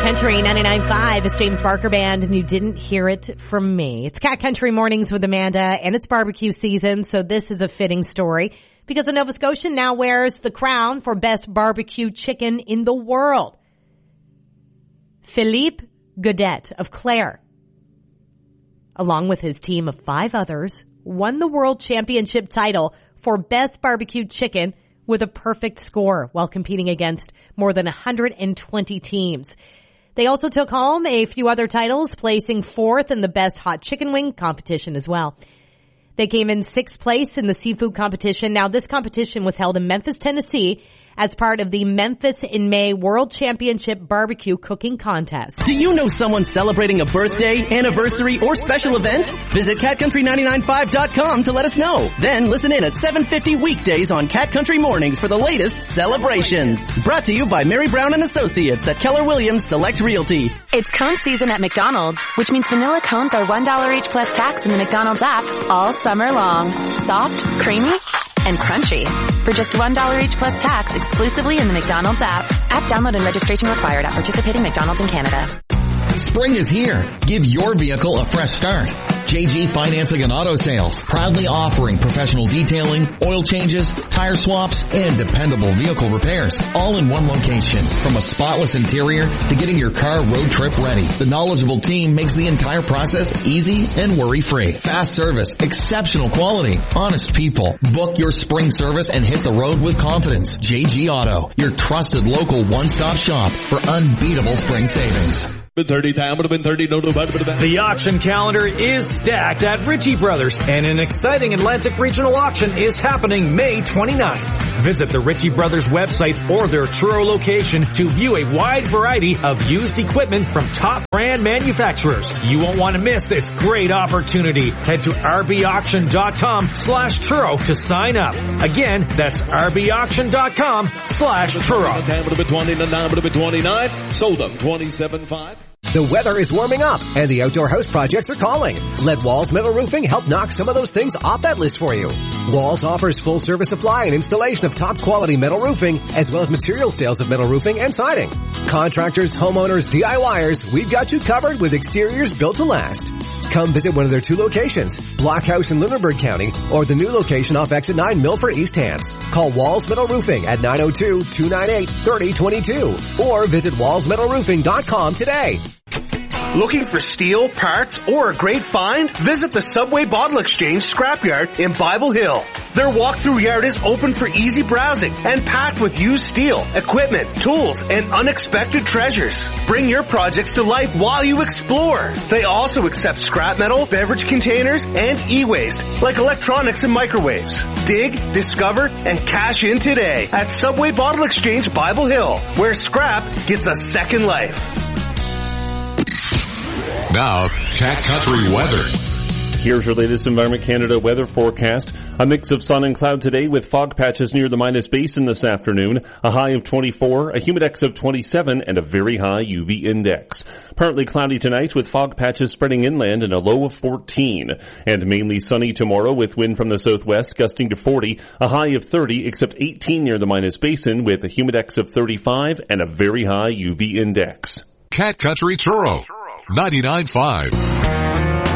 Country 99.5 is James Barker Band, and you didn't hear it from me. It's Cat Country Mornings with Amanda, and it's barbecue season, so this is a fitting story because a Nova Scotian now wears the crown for best barbecue chicken in the world. Philippe Godet of Clare, along with his team of 5 others, won the world championship title for best barbecue chicken with a perfect score while competing against more than 120 teams. They also took home a few other titles, placing 4th in the best hot chicken wing competition as well. They came in 6th place in the seafood competition. Now, this competition was held in Memphis, Tennessee, as part of the Memphis in May World Championship Barbecue Cooking Contest. Do you know someone celebrating a birthday, anniversary, or special event? Visit CatCountry995.com to let us know. Then listen in at 7:50 weekdays on Cat Country Mornings for the latest celebrations. Brought to you by Mary Brown & Associates at Keller Williams Select Realty. It's cone season at McDonald's, which means vanilla cones are $1 each plus tax in the McDonald's app all summer long. Soft, creamy, and crunchy. For just $1 each plus tax exclusively in the McDonald's app. App download and registration required at participating McDonald's in Canada. Spring is here. Give your vehicle a fresh start. JG Financing and Auto Sales, proudly offering professional detailing, oil changes, tire swaps, and dependable vehicle repairs, all in one location. From a spotless interior to getting your car road trip ready, the knowledgeable team makes the entire process easy and worry-free. Fast service, exceptional quality, honest people. Book your spring service and hit the road with confidence. JG Auto, your trusted local one-stop shop for unbeatable spring savings. The auction calendar is stacked at Ritchie Brothers, and an exciting Atlantic Regional Auction is happening May 29th. Visit the Ritchie Brothers website or their Truro location to view a wide variety of used equipment from top brand manufacturers. You won't want to miss this great opportunity. Head to rbauction.com/Truro to sign up. Again, that's rbauction.com/Truro. Sold them 27.5. The weather is warming up, and the outdoor house projects are calling. Let Walls Metal Roofing help knock some of those things off that list for you. Walls offers full-service supply and installation of top-quality metal roofing, as well as material sales of metal roofing and siding. Contractors, homeowners, DIYers, we've got you covered with exteriors built to last. Come visit one of their 2 locations, Blockhouse in Lunenburg County, or the new location off Exit 9, Milford East Hants. Call Walls Metal Roofing at 902-298-3022, or visit wallsmetalroofing.com today. Looking for steel, parts, or a great find? Visit the Subway Bottle Exchange Scrapyard in Bible Hill. Their walkthrough yard is open for easy browsing and packed with used steel, equipment, tools, and unexpected treasures. Bring your projects to life while you explore. They also accept scrap metal, beverage containers, and e-waste like electronics and microwaves. Dig, discover, and cash in today at Subway Bottle Exchange Bible Hill, where scrap gets a second life. Now, Cat Country weather. Here's your latest Environment Canada weather forecast. A mix of sun and cloud today with fog patches near the Minas Basin this afternoon. A high of 24, a humidex of 27, and a very high UV index. Partly cloudy tonight with fog patches spreading inland and a low of 14. And mainly sunny tomorrow with wind from the southwest gusting to 40, a high of 30 except 18 near the Minas Basin with a humidex of 35 and a very high UV index. Cat Country Truro, 99.5.